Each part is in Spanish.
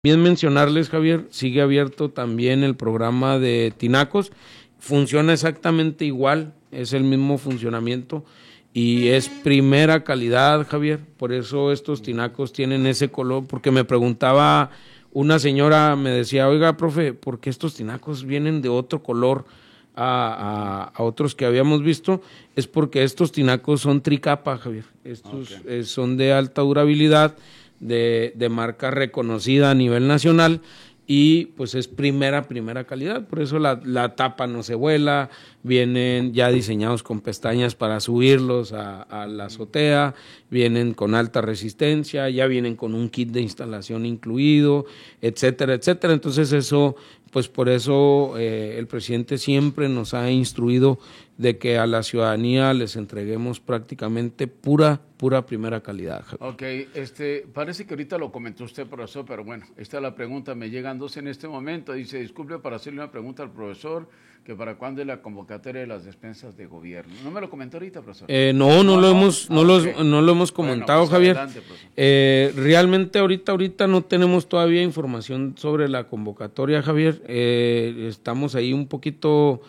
Bien mencionarles, Javier, sigue abierto también el programa de tinacos, funciona exactamente igual, es el mismo funcionamiento y es primera calidad, Javier, por eso estos tinacos tienen ese color, porque me preguntaba una señora, me decía, oiga, profe, ¿por qué estos tinacos vienen de otro color a otros que habíamos visto? Es porque estos tinacos son tricapa, Javier, estos son de alta durabilidad, de marca reconocida a nivel nacional y pues es primera calidad, por eso la tapa no se vuela, vienen ya diseñados con pestañas para subirlos a la azotea, vienen con alta resistencia, ya vienen con un kit de instalación incluido, etcétera, etcétera. Entonces eso, pues por eso el presidente siempre nos ha instruido de que a la ciudadanía les entreguemos prácticamente pura primera calidad. Ok, parece que ahorita lo comentó usted, profesor, pero bueno, esta es la pregunta, me llegan dos en este momento, dice, disculpe para hacerle una pregunta al profesor, que para cuándo es la convocatoria de las despensas de gobierno. ¿No me lo comentó ahorita, profesor? No lo hemos comentado, bueno, pues Javier. Adelante, realmente ahorita no tenemos todavía información sobre la convocatoria, Javier. Estamos ahí un poquito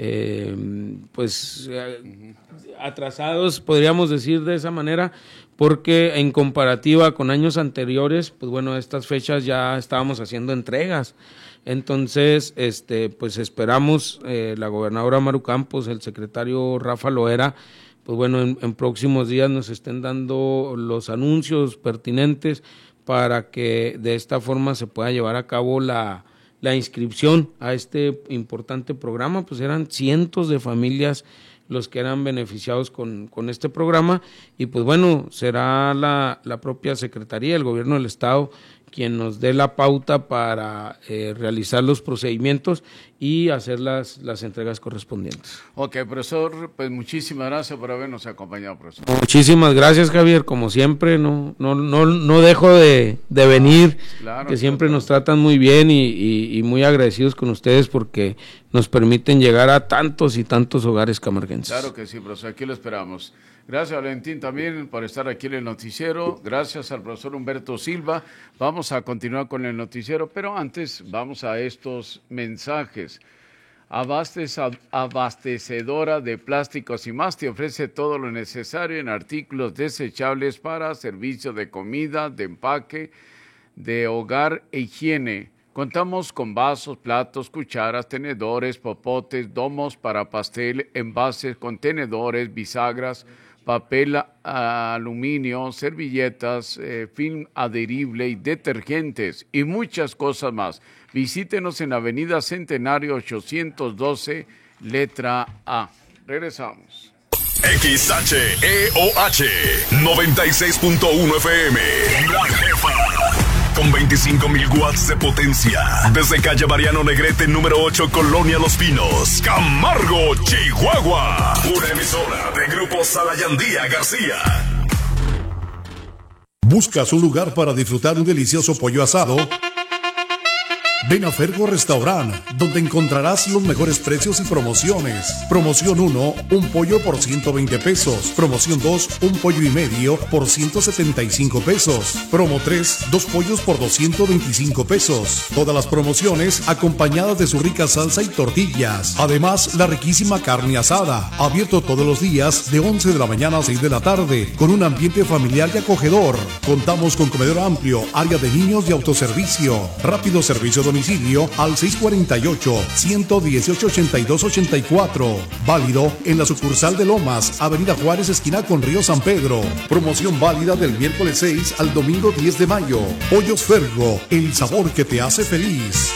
atrasados, podríamos decir de esa manera, porque en comparativa con años anteriores, pues bueno, estas fechas ya estábamos haciendo entregas. Entonces, pues esperamos la gobernadora Maru Campos, el secretario Rafa Loera, pues bueno, en próximos días nos estén dando los anuncios pertinentes para que de esta forma se pueda llevar a cabo la inscripción a este importante programa. Pues eran cientos de familias los que eran beneficiados con este programa y pues bueno, será la propia Secretaría, el Gobierno del Estado, quien nos dé la pauta para realizar los procedimientos y hacer las entregas correspondientes. Ok, profesor, pues muchísimas gracias por habernos acompañado, profesor. Muchísimas gracias, Javier, como siempre, no dejo de venir, claro, que siempre nos tratan muy bien y muy agradecidos con ustedes porque nos permiten llegar a tantos y tantos hogares camarguenses. Claro que sí, profesor, aquí lo esperamos. Gracias, Valentín, también por estar aquí en el noticiero. Gracias al profesor Humberto Silva. Vamos a continuar con el noticiero, pero antes vamos a estos mensajes. Abastecedora de Plásticos y Más te ofrece todo lo necesario en artículos desechables para servicio de comida, de empaque, de hogar e higiene. Contamos con vasos, platos, cucharas, tenedores, popotes, domos para pastel, envases, contenedores, bisagras, papel aluminio, servilletas, film adherible y detergentes y muchas cosas más. Visítenos en Avenida Centenario 812, letra A. Regresamos. XHEOH 96.1 FM. La Jefa. Con 25,000 watts de potencia. Desde calle Mariano Negrete, número 8, Colonia Los Pinos, Camargo, Chihuahua. Una emisora de Grupo Salayandía García. ¿Buscas un lugar para disfrutar un delicioso pollo asado? Ven a Fergo Restaurant, donde encontrarás los mejores precios y promociones. Promoción 1, un pollo por 120 pesos. Promoción 2, un pollo y medio por 175 pesos. Promo 3, 2 pollos por 225 pesos. Todas las promociones acompañadas de su rica salsa y tortillas. Además, la riquísima carne asada. Abierto todos los días de 11 de la mañana a 6 de la tarde, con un ambiente familiar y acogedor. Contamos con comedor amplio, área de niños y autoservicio. Rápido servicio domicilio al 648-118-8284. Válido en la sucursal de Lomas, Avenida Juárez, esquina con Río San Pedro. Promoción válida del miércoles 6 al domingo 10 de mayo. Pollos Fergo, el sabor que te hace feliz.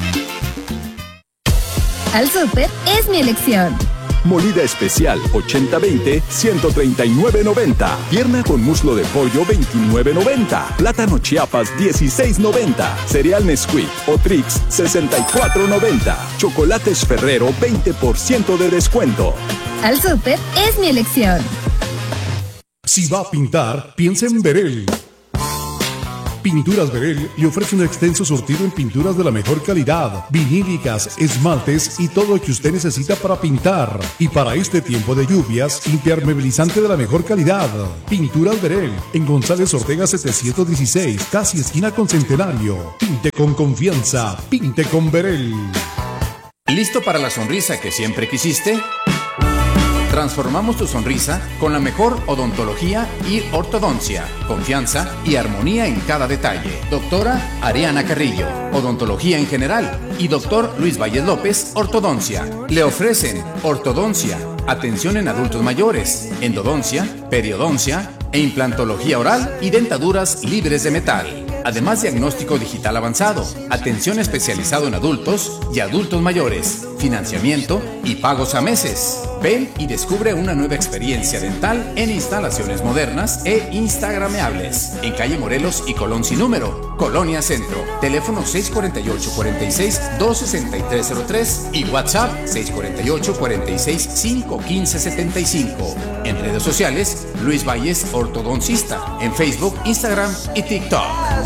Al súper es mi elección. Molida especial 80-20, 139.90. Pierna con muslo de pollo 29.90. Plátano Chiapas 16.90. Cereal Nesquik o Trix 64.90. Chocolates Ferrero 20% de descuento. Al súper es mi elección. Si va a pintar, piensa en Verel. Pinturas Verel le ofrece un extenso surtido en pinturas de la mejor calidad, vinílicas, esmaltes y todo lo que usted necesita para pintar. Y para este tiempo de lluvias, impermeabilizante de la mejor calidad. Pinturas Verel, en González Ortega 716, casi esquina con Centenario. Pinte con confianza, pinte con Verel. ¿Listo para la sonrisa que siempre quisiste? Transformamos tu sonrisa con la mejor odontología y ortodoncia, confianza y armonía en cada detalle. Doctora Ariana Carrillo, odontología en general, y doctor Luis Valles López, ortodoncia. Le ofrecen ortodoncia, atención en adultos mayores, endodoncia, periodoncia e implantología oral y dentaduras libres de metal. Además, diagnóstico digital avanzado, atención especializado en adultos y adultos mayores, financiamiento y pagos a meses. Ven y descubre una nueva experiencia dental en instalaciones modernas e instagrameables. En calle Morelos y Colón sin número, Colonia Centro. Teléfono 648-46-26303 y WhatsApp 648-46-51575. En redes sociales, Luis Valles Ortodoncista. En Facebook, Instagram y TikTok.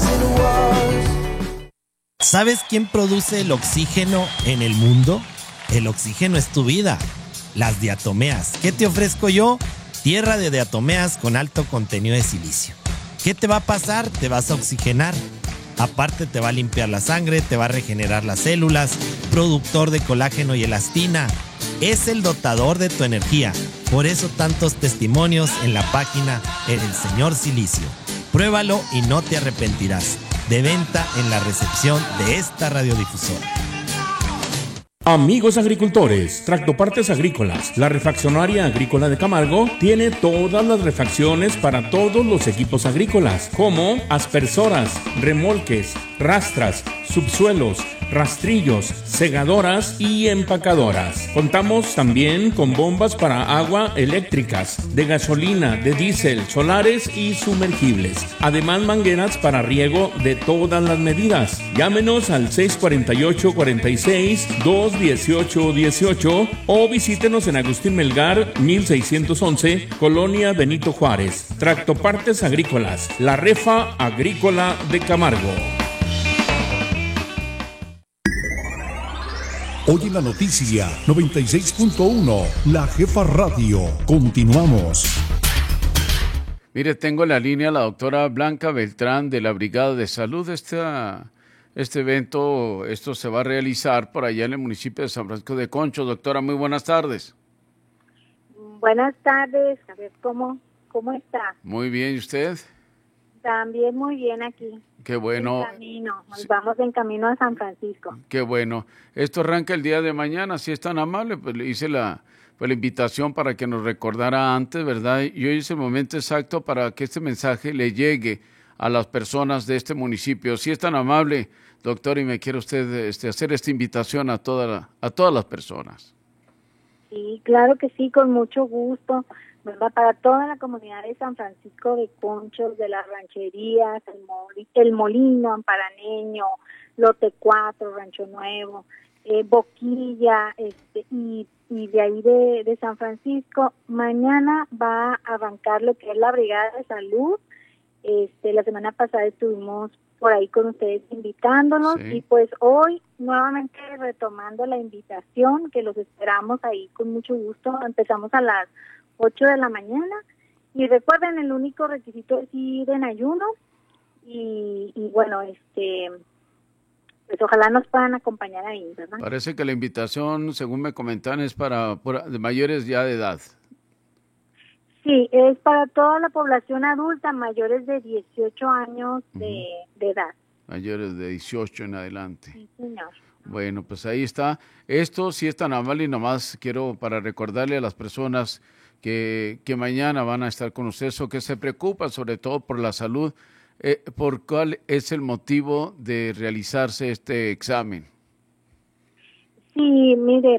¿Sabes quién produce el oxígeno en el mundo? El oxígeno es tu vida. Las diatomeas. ¿Qué te ofrezco yo? Tierra de diatomeas con alto contenido de silicio. ¿Qué te va a pasar? Te vas a oxigenar. Aparte te va a limpiar la sangre, te va a regenerar las células, productor de colágeno y elastina. Es el dotador de tu energía. Por eso tantos testimonios en la página El Señor Silicio. Pruébalo y no te arrepentirás. De venta en la recepción de esta radiodifusora. Amigos agricultores, Tractopartes Agrícolas, la refaccionaria agrícola de Camargo, tiene todas las refacciones para todos los equipos agrícolas, como aspersoras, remolques, rastras, subsuelos, rastrillos, segadoras y empacadoras. Contamos también con bombas para agua eléctricas, de gasolina, de diésel, solares y sumergibles. Además, mangueras para riego de todas las medidas. Llámenos al 648-46-218-18 o visítenos en Agustín Melgar, 1611, Colonia Benito Juárez. Tractopartes Agrícolas, la refa agrícola de Camargo. Hoy en la noticia 96.1, La Jefa Radio. Continuamos. Mire, tengo en la línea a la doctora Blanca Beltrán de la Brigada de Salud. Este evento, esto se va a realizar por allá en el municipio de San Francisco de Concho. Doctora, muy buenas tardes. Buenas tardes, a ver, ¿cómo está? Muy bien, ¿y usted? También muy bien aquí. Qué bueno. Nos vamos en camino a San Francisco. Qué bueno. Esto arranca el día de mañana, si es tan amable, pues le hice la invitación para que nos recordara antes, ¿verdad? Y hoy es el momento exacto para que este mensaje le llegue a las personas de este municipio. Si es tan amable, doctor, y me quiere usted hacer esta invitación a todas las personas. Sí, claro que sí, con mucho gusto, ¿verdad? Para toda la comunidad de San Francisco de Conchos, de las rancherías, el Molino, Amparaneño, Lote 4, Rancho Nuevo, Boquilla, y de ahí de San Francisco. Mañana va a arrancar lo que es la Brigada de Salud. La semana pasada estuvimos por ahí con ustedes invitándonos, sí. Y pues hoy nuevamente retomando la invitación, que los esperamos ahí con mucho gusto. Empezamos a las 8 de la mañana y recuerden, el único requisito es ir en ayuno y bueno, pues ojalá nos puedan acompañar ahí, ¿verdad? Parece que la invitación, según me comentan, es para de mayores ya de edad. Sí, es para toda la población adulta, mayores de 18 años de edad. Mayores de 18 en adelante. Sí, señor. Bueno, pues ahí está. Esto sí es tan amable y nomás quiero para recordarle a las personas que mañana van a estar con ustedes o que se preocupan sobre todo por la salud, ¿por cuál es el motivo de realizarse este examen? Sí, mire,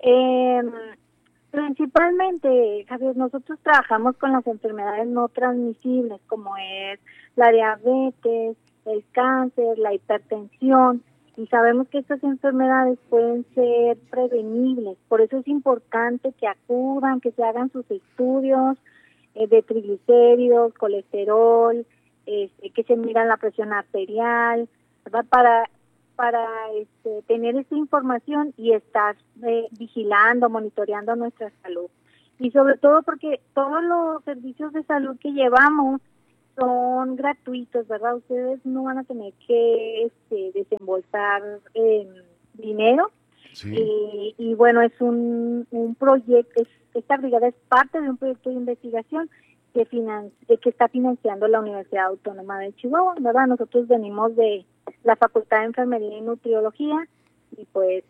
principalmente, Javier, nosotros trabajamos con las enfermedades no transmisibles, como es la diabetes, el cáncer, la hipertensión, y sabemos que estas enfermedades pueden ser prevenibles. Por eso es importante que acudan, que se hagan sus estudios de triglicéridos, colesterol, que se mira la presión arterial, ¿verdad? Para tener esta información y estar vigilando, monitoreando nuestra salud. Y sobre todo porque todos los servicios de salud que llevamos son gratuitos, ¿verdad? Ustedes no van a tener que desembolsar dinero. Sí. Y bueno, es un proyecto, esta brigada es parte de un proyecto de investigación que está financiando la Universidad Autónoma de Chihuahua, ¿verdad? Nosotros venimos de la Facultad de Enfermería y Nutriología y pues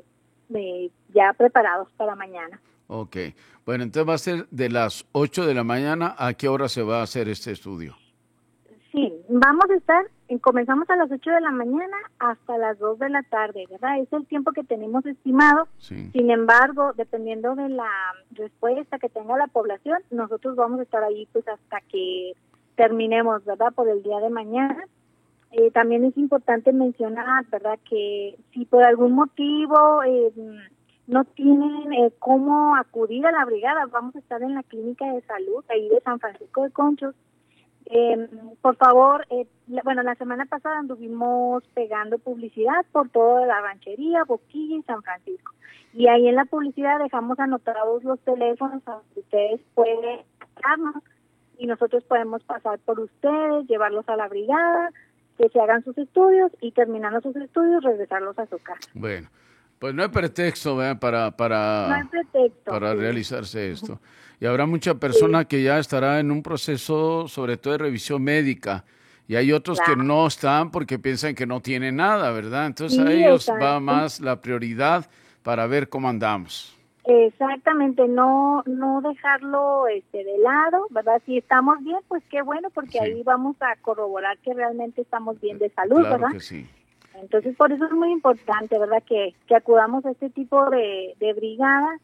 ya preparados para mañana. Ok. Bueno, entonces va a ser de las 8 de la mañana. ¿A qué hora se va a hacer este estudio? Sí, comenzamos a las 8 de la mañana hasta las 2 de la tarde, ¿verdad? Es el tiempo que tenemos estimado. Sí. Sin embargo, dependiendo de la respuesta que tenga la población, nosotros vamos a estar ahí pues hasta que terminemos, ¿verdad? Por el día de mañana. También es importante mencionar, ¿verdad? Que si por algún motivo no tienen cómo acudir a la brigada, vamos a estar en la clínica de salud ahí de San Francisco de Conchos. Por favor, la semana pasada anduvimos pegando publicidad por toda la ranchería, Boquilla y San Francisco. Y ahí en la publicidad dejamos anotados los teléfonos a donde ustedes pueden llamarnos y nosotros podemos pasar por ustedes, llevarlos a la brigada, que se hagan sus estudios y terminando sus estudios regresarlos a su casa. Bueno, pues no hay pretexto, ¿verdad? para realizarse esto. Y habrá mucha persona que ya estará en un proceso, sobre todo de revisión médica, y hay otros que no están porque piensan que no tienen nada, ¿verdad? Entonces a ellos va más la prioridad para ver cómo andamos. Exactamente, no dejarlo de lado, ¿verdad? Si estamos bien, pues qué bueno, porque ahí vamos a corroborar que realmente estamos bien de salud, claro, ¿verdad? Que sí. Entonces, por eso es muy importante, ¿verdad? Que acudamos a este tipo de brigadas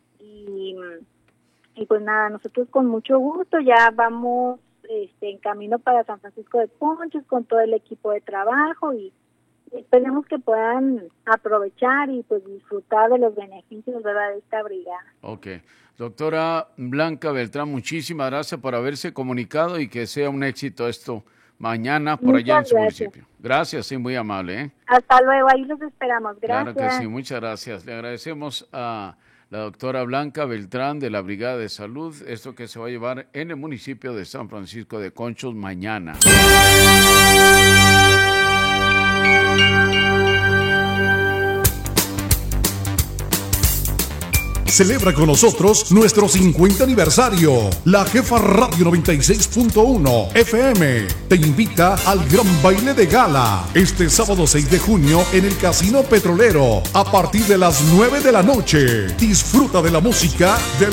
y pues nada, nosotros con mucho gusto ya vamos en camino para San Francisco de Conchos con todo el equipo de trabajo y esperemos que puedan aprovechar y pues disfrutar de los beneficios, ¿verdad?, de esta brigada. Ok. Doctora Blanca Beltrán, muchísimas gracias por haberse comunicado y que sea un éxito esto mañana por allá en su municipio. Gracias, sí, muy amable. Hasta luego, ahí los esperamos. Gracias. Claro que sí, muchas gracias. Le agradecemos a la doctora Blanca Beltrán de la Brigada de Salud, esto que se va a llevar en el municipio de San Francisco de Conchos mañana. Celebra con nosotros nuestro 50 aniversario. La Jefa Radio 96.1 FM te invita al gran baile de gala este sábado 6 de junio en el Casino Petrolero a partir de las 9 de la noche. Disfruta de la música del